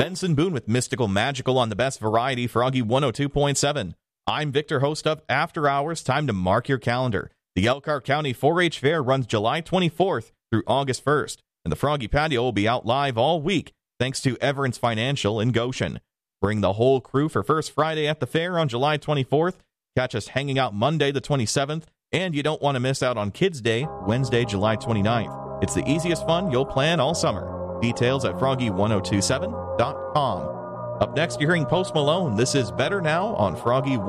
Benson Boone with Mystical Magical on the best variety, Froggy 102.7. I'm Victor, host of After Hours. Time to mark your calendar. The Elkhart County 4-H Fair runs July 24th through August 1st, and the Froggy Patio will be out live all week thanks to Everence Financial in Goshen. Bring the whole crew for First Friday at the fair on July 24th. Catch us hanging out Monday the 27th, and you don't want to miss out on Kids Day, Wednesday, July 29th. It's the easiest fun you'll plan all summer. Details at froggy1027.com. Up next, you're hearing Post Malone. This is Better Now on Froggy